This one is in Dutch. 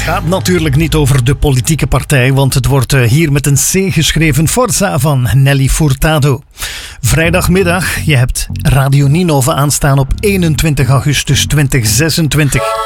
gaat natuurlijk niet over de politieke partij, want het wordt hier met een C geschreven. Forza van Nelly Furtado. Vrijdagmiddag, je hebt Radio Ninove aanstaan op 21 augustus 2026.